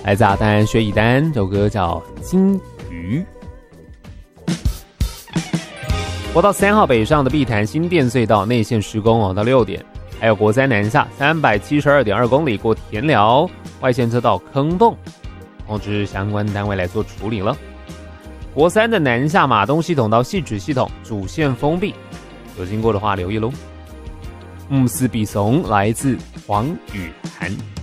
来自阿丹薛以丹，这首歌叫《金鱼》。国道3号北上的碧潭新店隧道内线施工到6点，还有国3南下372.2公里过田寮，外线车道坑洞，通知相关单位来做处理了。国3的南下马东系统到汐止系统主线封闭，有经过的话留意喽。慕斯比怂来自黄雨涵。